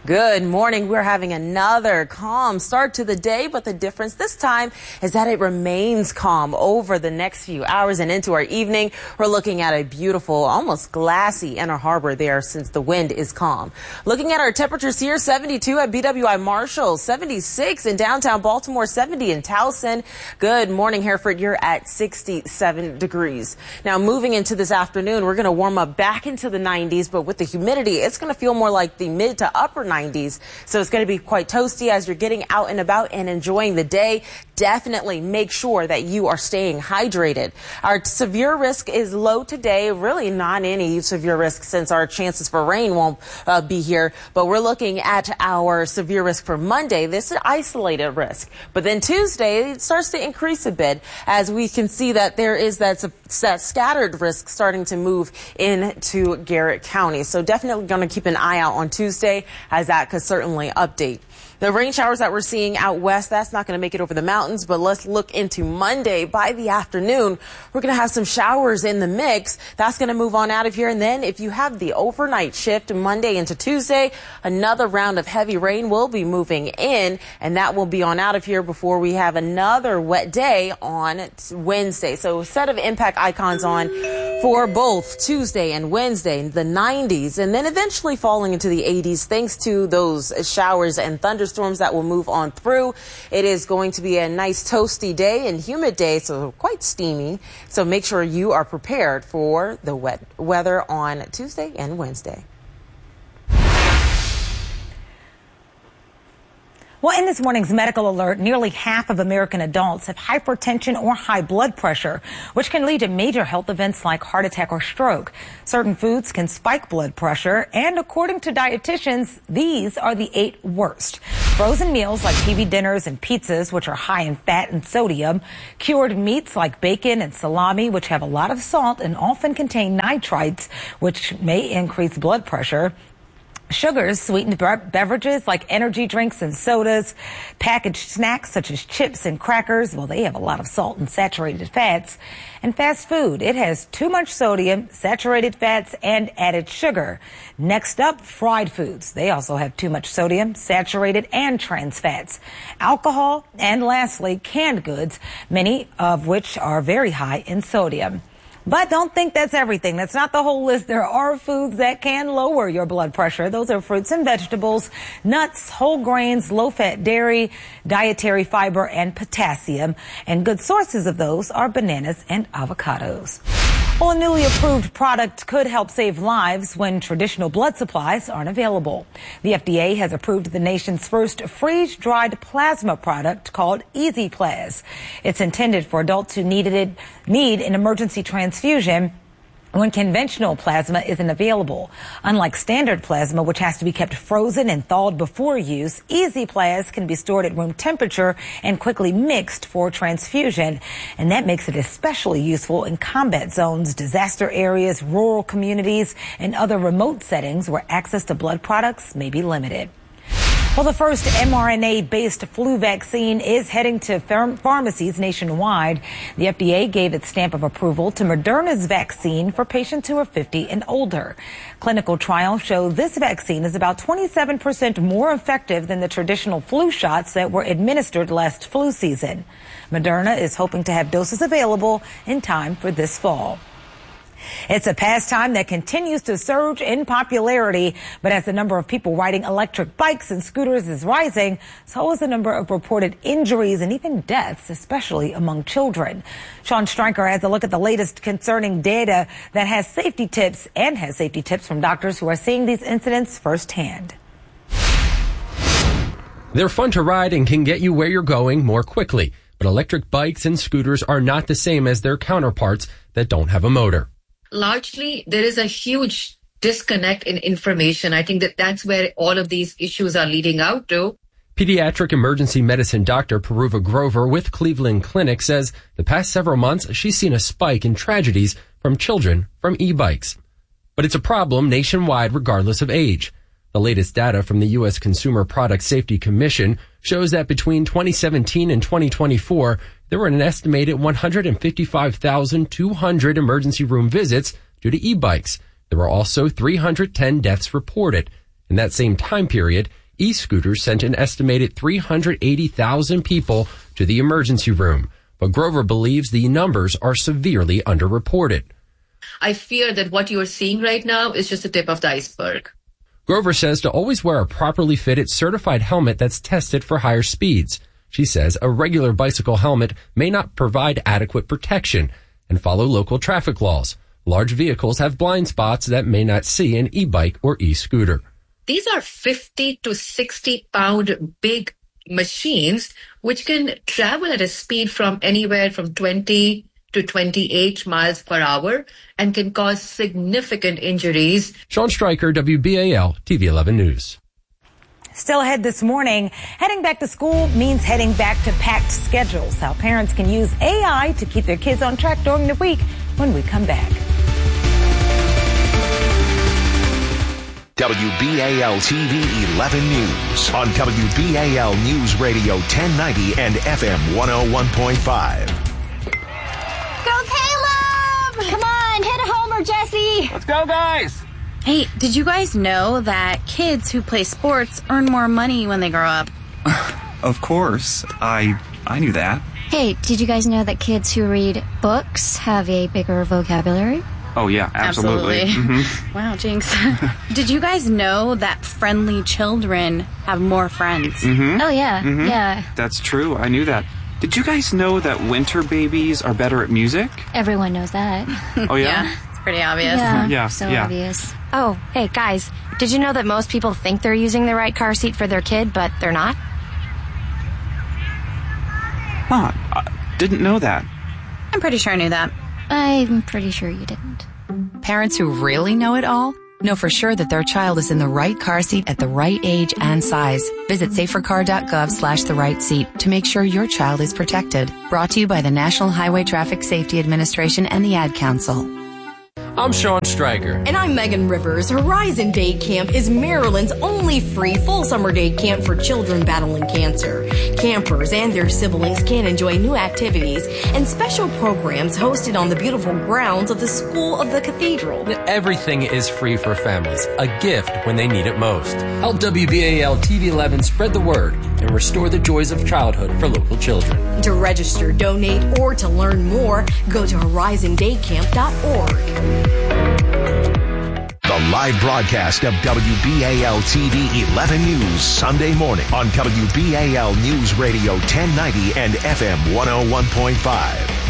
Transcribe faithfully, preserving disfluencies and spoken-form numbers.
Good morning. We're having another calm start to the day, but the difference this time is that it remains calm over the next few hours and into our evening. We're looking at a beautiful, almost glassy Inner Harbor there since the wind is calm. Looking at our temperatures here, seventy-two at B W I Marshall, seventy-six in downtown Baltimore, seventy in Towson. Good morning, Hereford. You're at sixty-seven degrees. Now, moving into this afternoon, we're going to warm up back into the nineties, but with the humidity, it's going to feel more like the mid to upper nineties. So it's going to be quite toasty as you're getting out and about and enjoying the day. Definitely make sure that you are staying hydrated. Our severe risk is low today, really not any severe risk since our chances for rain won't uh, be here. But we're looking at our severe risk for Monday. This is isolated risk. But then Tuesday, it starts to increase a bit as we can see that there is that, that scattered risk starting to move into Garrett County. So definitely going to keep an eye out on Tuesday as that could certainly update. The rain showers that we're seeing out west, that's not going to make it over the mountains, but let's look into Monday. By the afternoon, we're going to have some showers in the mix. That's going to move on out of here. And then if you have the overnight shift Monday into Tuesday, another round of heavy rain will be moving in, and that will be on out of here before we have another wet day on Wednesday. So a set of impact icons on for both Tuesday and Wednesday, the nineties, and then eventually falling into the eighties thanks to those showers and thunderstorms that will move on through. It is going to be a nice toasty day and humid day, so quite steamy. So make sure you are prepared for the wet weather on Tuesday and Wednesday. Well, in this morning's medical alert, nearly half of American adults have hypertension or high blood pressure, which can lead to major health events like heart attack or stroke. Certain foods can spike blood pressure, and according to dietitians, these are the eight worst. Frozen meals like T V dinners and pizzas, which are high in fat and sodium. Cured meats like bacon and salami, which have a lot of salt and often contain nitrites, which may increase blood pressure. Sugars, sweetened beverages like energy drinks and sodas, packaged snacks such as chips and crackers, well, they have a lot of salt and saturated fats. And fast food, it has too much sodium, saturated fats, and added sugar. Next up, fried foods. They also have too much sodium, saturated, and trans fats. Alcohol, and lastly, canned goods, many of which are very high in sodium. But don't think that's everything. That's not the whole list. There are foods that can lower your blood pressure. Those are fruits and vegetables, nuts, whole grains, low-fat dairy, dietary fiber, and potassium. And good sources of those are bananas and avocados. Well, a newly approved product could help save lives when traditional blood supplies aren't available. The F D A has approved the nation's first freeze-dried plasma product called EasyPlas. It's intended for adults who needed, need an emergency transfusion when conventional plasma isn't available. Unlike standard plasma, which has to be kept frozen and thawed before use, EasyPlas can be stored at room temperature and quickly mixed for transfusion. And that makes it especially useful in combat zones, disaster areas, rural communities, and other remote settings where access to blood products may be limited. Well, the first mRNA-based flu vaccine is heading to ph- pharmacies nationwide. The F D A gave its stamp of approval to Moderna's vaccine for patients who are fifty and older. Clinical trials show this vaccine is about twenty-seven percent more effective than the traditional flu shots that were administered last flu season. Moderna is hoping to have doses available in time for this fall. It's a pastime that continues to surge in popularity, but as the number of people riding electric bikes and scooters is rising, so is the number of reported injuries and even deaths, especially among children. Sean Stryker has a look at the latest concerning data that has safety tips and has safety tips from doctors who are seeing these incidents firsthand. They're fun to ride and can get you where you're going more quickly, but electric bikes and scooters are not the same as their counterparts that don't have a motor. Largely, there is a huge disconnect in information. I think that that's where all of these issues are leading out to. Pediatric emergency medicine doctor Peruva Grover with Cleveland Clinic says the past several months she's seen a spike in tragedies from children from e-bikes. But it's a problem nationwide regardless of age. The latest data from the U S Consumer Product Safety Commission shows that between twenty seventeen and twenty twenty-four, there were an estimated one hundred fifty-five thousand two hundred emergency room visits due to e-bikes. There were also three hundred ten deaths reported. In that same time period, e-scooters sent an estimated three hundred eighty thousand people to the emergency room. But Grover believes the numbers are severely underreported. I fear that what you are seeing right now is just the tip of the iceberg. Grover says to always wear a properly fitted certified helmet that's tested for higher speeds. She says a regular bicycle helmet may not provide adequate protection and follow local traffic laws. Large vehicles have blind spots that may not see an e-bike or e-scooter. These are fifty to sixty pound big machines which can travel at a speed from anywhere from twenty to twenty-eight miles per hour and can cause significant injuries. Sean Stryker, W B A L T V eleven News. Still ahead this morning, heading back to school means heading back to packed schedules. How parents can use A I to keep their kids on track during the week when we come back. W B A L T V eleven News on W B A L News Radio ten ninety and F M one oh one point five. Go Caleb! Come on, hit a homer, Jesse! Let's go, guys! Hey, did you guys know that kids who play sports earn more money when they grow up? Of course. I I knew that. Hey, did you guys know that kids who read books have a bigger vocabulary? Oh, yeah, absolutely. Absolutely. Mm-hmm. Wow, Jinx. Did you guys know that friendly children have more friends? Mm-hmm. Oh, yeah, mm-hmm. yeah. That's true. I knew that. Did you guys know that winter babies are better at music? Everyone knows that. Oh, yeah? Yeah, it's pretty obvious. Yeah, Yeah, so yeah. obvious. Oh, hey, guys, did you know that most people think they're using the right car seat for their kid, but they're not? Huh, I didn't know that. I'm pretty sure I knew that. I'm pretty sure you didn't. Parents who really know it all know for sure that their child is in the right car seat at the right age and size. Visit safercar.gov slash the right seat to make sure your child is protected. Brought to you by the National Highway Traffic Safety Administration and the Ad Council. I'm Sean Stryker. And I'm Megan Rivers. Horizon Day Camp is Maryland's only free full summer day camp for children battling cancer. Campers and their siblings can enjoy new activities and special programs hosted on the beautiful grounds of the School of the Cathedral. Everything is free for families, a gift when they need it most. Help W B A L T V eleven spread the word and restore the joys of childhood for local children. To register, donate, or to learn more, go to horizon day camp dot org. The live broadcast of W B A L T V eleven News Sunday morning on W B A L News Radio ten ninety and F M one oh one point five.